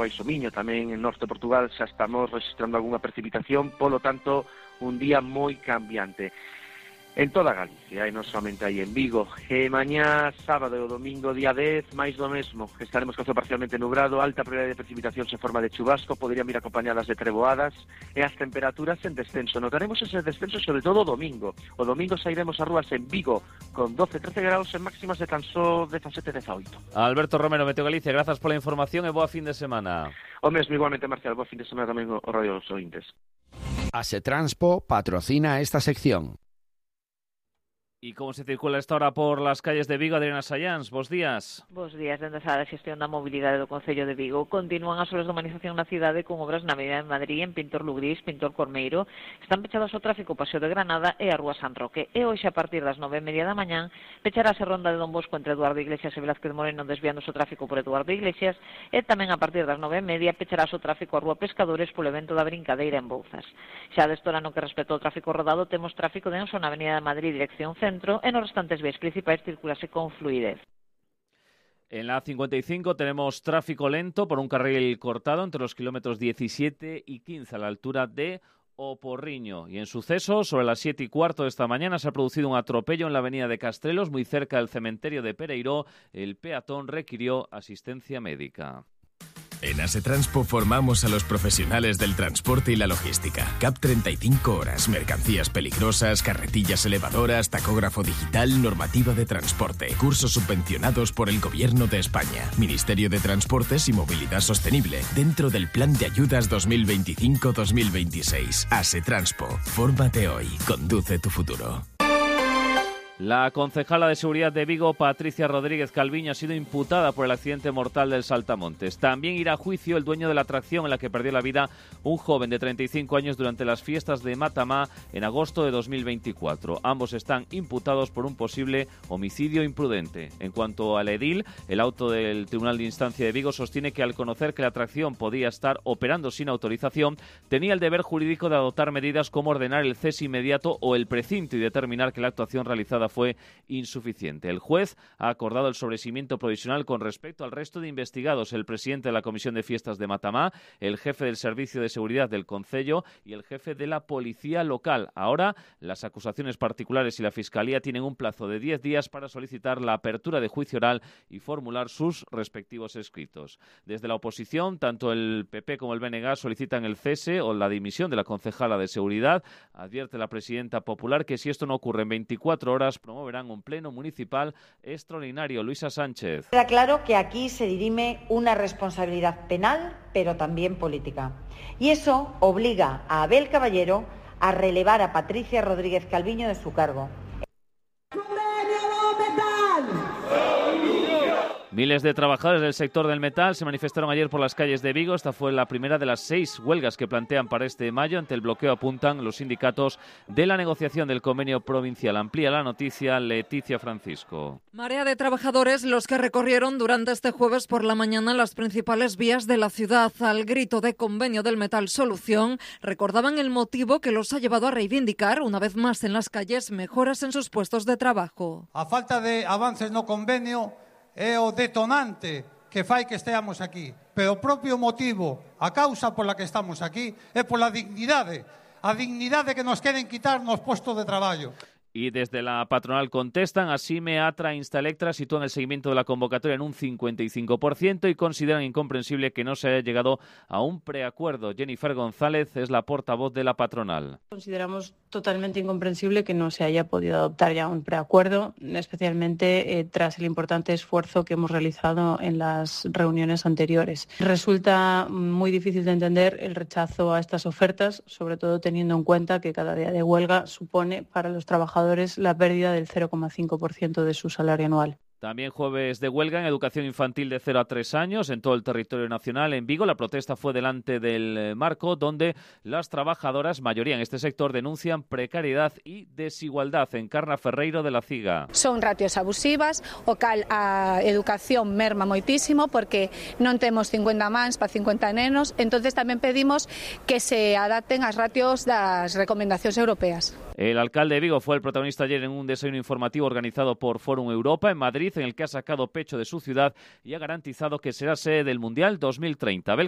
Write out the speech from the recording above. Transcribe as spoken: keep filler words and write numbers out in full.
Baixo Miño, tamén en norte de Portugal xa estamos registrando algunha precipitación, polo tanto, un día moi cambiante. En toda Galicia, e non somente aí en Vigo. E mañá, sábado e o domingo, día dez, máis do mesmo. Estaremos con ceo parcialmente nublado, alta probabilidade de precipitacións en forma de chubasco, poderían vir acompañadas de treboadas, e as temperaturas en descenso. Notaremos ese descenso sobre todo o domingo. O domingo sairemos ás rúas en Vigo con doce trece graus, en máximas de tan só dezasete dezaoito. Alberto Romero, Meteo Galicia, grazas pola información e boa fin de semana. O mesmo, igualmente, Marcial, boa fin de semana tamén o Radio dos Ointes. Asetranspo patrocina esta sección. ¿Y cómo se circula esta hora por las calles de Vigo? Adriana Sayans, bos días. Bos días, dende a sala de xestión da mobilidade do Concello de Vigo. Continúan as horas de humanización na cidade con obras na Avenida de Madrid, en Pintor Lugrís, Pintor Cormeiro. Están pechadas ao tráfico o Paseo de Granada e a Rúa San Roque. E hoxe, a partir das nove e media da mañán, pecharase a ronda de Don Bosco entre Eduardo Iglesias e Velázquez Moreno, desviándose o tráfico por Eduardo Iglesias, e tamén a partir das nove e media pecharase o tráfico a Rúa Pescadores polo evento da Brincadeira en Bouzas. Xa destora no que respecta ao tráfico rodado, temos tráfico denso na Avenida de Madrid, dirección centro, e no restante as vías principais circulase con fluidez. En la cincuenta y cinco tenemos tráfico lento por un carril cortado entre los kilómetros diecisiete y quince a la altura de Oporriño. Y en sucesos, sobre las siete y cuarto de esta mañana se ha producido un atropello en la avenida de Castrelos, muy cerca del cementerio de Pereiró. El peatón requirió asistencia médica. En Asetranspo formamos a los profesionales del transporte y la logística. C A P treinta y cinco horas, mercancías peligrosas, carretillas elevadoras, tacógrafo digital, normativa de transporte. Cursos subvencionados por el Gobierno de España. Ministerio de Transportes y Movilidad Sostenible. Dentro del Plan de Ayudas dos mil veinticinco dos mil veintiséis. Asetranspo. Fórmate hoy. Conduce tu futuro. La concejala de Seguridad de Vigo, Patricia Rodríguez Calviño, ha sido imputada por el accidente mortal del Saltamontes. También irá a juicio el dueño de la atracción en la que perdió la vida un joven de treinta y cinco años durante las fiestas de Matamá en agosto de dos mil veinticuatro. Ambos están imputados por un posible homicidio imprudente. En cuanto al edil, el auto del Tribunal de Instancia de Vigo sostiene que al conocer que la atracción podía estar operando sin autorización, tenía el deber jurídico de adoptar medidas como ordenar el cese inmediato o el precinto y determinar que la actuación realizada fue insuficiente. El juez ha acordado el sobreseimiento provisional con respecto al resto de investigados, el presidente de la Comisión de Fiestas de Matamá, el jefe del Servicio de Seguridad del Concello y el jefe de la Policía Local. Ahora, las acusaciones particulares y la Fiscalía tienen un plazo de diez días para solicitar la apertura de juicio oral y formular sus respectivos escritos. Desde la oposición, tanto el P P como el B N G solicitan el cese o la dimisión de la concejala de Seguridad. Advierte la presidenta popular que si esto no ocurre en veinticuatro horas, promoverán un pleno municipal extraordinario. Luisa Sánchez. Queda claro que aquí se dirime una responsabilidad penal, pero también política. Y eso obliga a Abel Caballero a relevar a Patricia Rodríguez Calviño de su cargo. Miles de trabajadores del sector del metal se manifestaron ayer por las calles de Vigo. Esta fue la primera de las seis huelgas que plantean para este mayo. Ante el bloqueo apuntan los sindicatos de la negociación del convenio provincial. Amplía la noticia Leticia Francisco. Marea de trabajadores los que recorrieron durante este jueves por la mañana las principales vías de la ciudad. Al grito de convenio del metal solución, recordaban el motivo que los ha llevado a reivindicar, una vez más en las calles, mejoras en sus puestos de trabajo. A falta de avances no convenio é o detonante que fai que esteamos aquí. Pero o propio motivo, a causa pola que estamos aquí, é pola dignidade. A dignidade que nos queren quitar nos postos de traballo. Y desde la patronal contestan, Asime, Atra, Instalectra sitúan el seguimiento de la convocatoria en un cincuenta y cinco por ciento y consideran incomprensible que no se haya llegado a un preacuerdo. Jennifer González es la portavoz de la patronal. Consideramos totalmente incomprensible que no se haya podido adoptar ya un preacuerdo, especialmente eh, tras el importante esfuerzo que hemos realizado en las reuniones anteriores. Resulta muy difícil de entender el rechazo a estas ofertas, sobre todo teniendo en cuenta que cada día de huelga supone para los trabajadores la pérdida del cero coma cinco por ciento de su salario anual. También jueves de huelga en educación infantil de cero a tres años en todo el territorio nacional. En Vigo la protesta fue delante del marco donde las trabajadoras, mayoría en este sector, denuncian precariedad y desigualdad. Encarna Ferreiro de la CIGA. Son ratios abusivas, o cal a educación merma moitísimo porque non temos cincuenta mans para cincuenta nenos, entonces tamén pedimos que se adapten as ratios das recomendacións europeas. El alcalde de Vigo fue el protagonista ayer en un desayuno informativo organizado por Fórum Europa en Madrid, en el que ha sacado pecho de su ciudad y ha garantizado que será sede del Mundial dos mil treinta.